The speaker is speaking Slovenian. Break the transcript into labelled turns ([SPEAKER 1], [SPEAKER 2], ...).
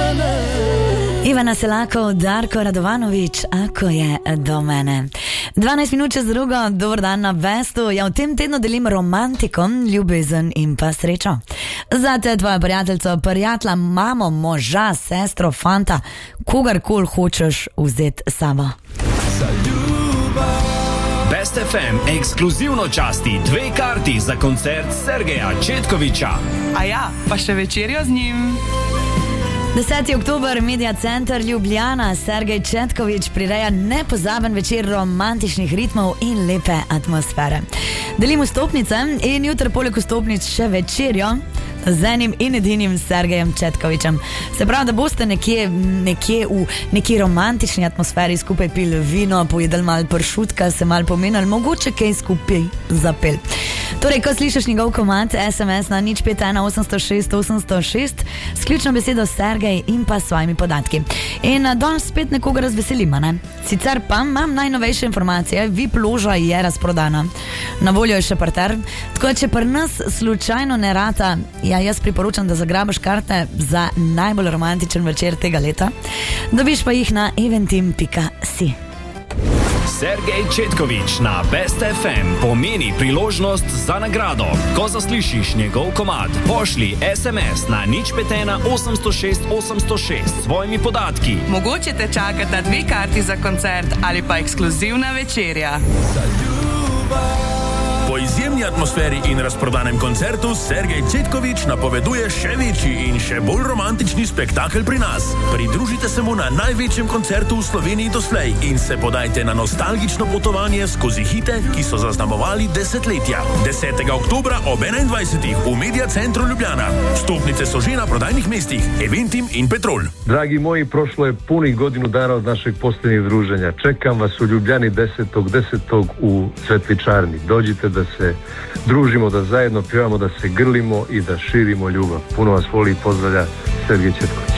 [SPEAKER 1] Ivana Selakov, Darko Radovanovič, ako je do mene. 12 minut čez drugo, dober dan na Vestu. Ja, v tem tednu delim romantiko, ljubezen in pa srečo. Zate tvoja prijateljica, prijatelja, mamo, moža, sestro, fanta, kogarkoli hočeš vzeti s sabo.
[SPEAKER 2] Best FM ekskluzivno časti 2 karti za koncert Sergeja Četkoviča.
[SPEAKER 3] A ja, pa še večerjo z njim.
[SPEAKER 1] 10. oktober, Media Center Ljubljana. Sergej Četkovič prireja nepozaben večer romantičnih ritmov in lepe atmosfere. Delim vstopnice in jutri poleg vstopnic še večerjo z enim in edinim Sergejem Četkovičem. Se pravi, da boste nekje v neki romantični atmosferi skupaj pili vino, pojedli malo pršutka, se malo pomenili, mogoče kaj skupaj zapeli. Torej, ko slišiš njegov komad, SMS na 051 806 806 s ključno besedo Sergej in pa svojimi podatki. In danes spet nekoga razveselimo, ne? Sicer pa imam najnovejše informacije, VIP loža je razprodana. Na voljo je še parter, tako da če pri nas slučajno ne rata, ja, jaz priporočam, da zagrabaš karte za najbolj romantičen večer tega leta. Dobiš pa jih na eventim.si.
[SPEAKER 2] Sergej Četkovič na Best FM pomeni priložnost za nagrado. Ko zaslišiš njegov komad, pošli SMS na 051 806 806 s svojimi podatki.
[SPEAKER 3] Mogoče te čakata 2 karti za koncert ali pa ekskluzivna večerja.
[SPEAKER 4] Po izjemni atmosferi in razprodanem koncertu Sergej Četkovič napoveduje še večji in še bolj romantični spektakel pri nas. Pridružite se mu na največjem koncertu v Sloveniji doslej in se podajte na nostalgično potovanje skozi hite, ki so zaznamovali desetletja. 10. oktobra ob 21. v Media Centru Ljubljana. Vstopnice so že na prodajnih mestih Eventim in Petrol.
[SPEAKER 5] Dragi moji, prošlo je punih godinu dana od našeg posljednjeg druženja. Čekam vas u Ljubljani 10.10. u Cvetličarni. Dođite da se družimo, da zajedno pjevamo, da se grlimo i da širimo ljubav. Puno vas voli i pozdravlja Sergej Četković.